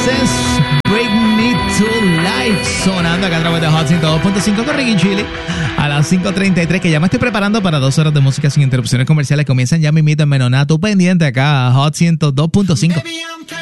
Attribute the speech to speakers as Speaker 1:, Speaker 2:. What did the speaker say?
Speaker 1: Voices, Bring Me to Life, sonando acá a través de Hot 102.5 con Ricky Chili a las 5:33, que ya me estoy preparando para 2 horas de música sin interrupciones comerciales. Comienzan ya mismito en Menonato, pendiente acá a Hot 102.5.